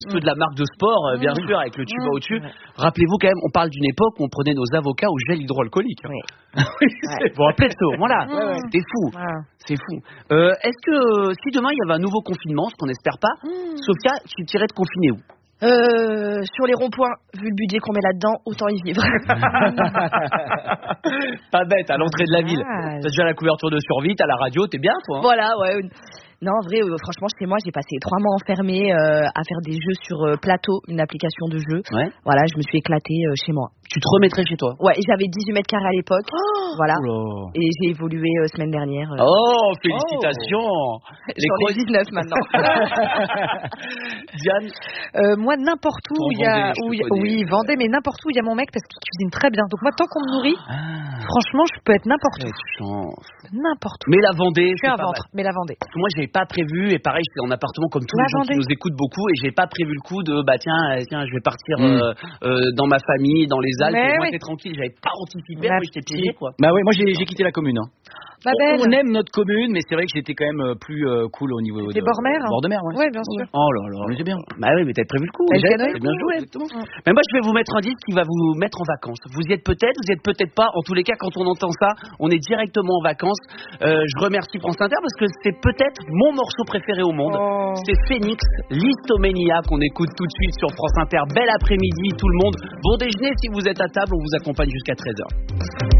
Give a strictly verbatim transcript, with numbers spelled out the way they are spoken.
ceux de la marque de sport, euh, bien mmh. sûr, avec le tuba mmh. au-dessus. Ouais. Rappelez-vous quand même, on parle d'une époque où on prenait nos avocats au gel hydroalcoolique. Hein. Oui. Ouais. Vous vous rappelez de ce moment-là? Ouais, ouais. C'était fou. Ouais. C'est fou. Euh, est-ce que si demain il y avait un nouveau confinement, ce qu'on n'espère pas, mmh. Sophia, tu tirais de confiner où? Euh, sur les ronds-points, vu le budget qu'on met là-dedans, autant y vivre. Pas bête, à l'entrée de la ville. Ah, T'as déjà la couverture de survie, t'as la radio, t'es bien, toi. Hein. Voilà, ouais. Non, en vrai, euh, franchement, chez moi, j'ai passé trois mois enfermée euh, à faire des jeux sur euh, Plateau, une application de jeu. Ouais. Voilà, je me suis éclatée euh, chez moi. Tu te remettrais chez toi? Ouais, j'avais dix-huit mètres carrés à l'époque. Oh, voilà. Oula. Et j'ai évolué euh, semaine dernière. Euh... Oh, félicitations. Oh. Les J'en ai dix-neuf maintenant. Diane euh, Moi, n'importe où il y a... Où y a oui, Vendée, mais n'importe où il y a mon mec parce qu'il cuisine très bien. Donc moi, tant qu'on me nourrit, ah. franchement, je peux être n'importe où. Chance. N'importe où. Mais la Vendée, c'est un ventre. Mais la Vendée. Moi, j'avais pas prévu, et pareil, j'étais en appartement comme tous la les gens Vendée. Qui nous écoutent beaucoup, et j'ai pas prévu le coup de, bah tiens, tiens, je vais partir mmh. euh, euh, dans ma famille, dans les Alpes, et moi, oui. t'es tranquille, j'avais pas anticipé, moi, j'étais piégé, quoi. Bah oui, moi, j'ai, j'ai quitté la commune, hein. Bah on, on aime notre commune, mais c'est vrai que j'étais quand même plus euh, cool au niveau des de bord mer. Bord de mer, ouais. Ouais, bien sûr. Oh là là, mais c'est bien. Bah oui, mais t'avais prévu le coup. J'ai bien joué. Ouais. Mais moi, je vais vous mettre un disque qui va vous mettre en vacances. Vous y êtes peut-être, vous y êtes peut-être pas. En tous les cas, quand on entend ça, on est directement en vacances. Euh, je remercie France Inter parce que c'est peut-être mon morceau préféré au monde. Oh. C'est Phoenix, Listomania, qu'on écoute tout de suite sur France Inter. Bel après-midi, tout le monde. Bon déjeuner si vous êtes à table, on vous accompagne jusqu'à treize heures.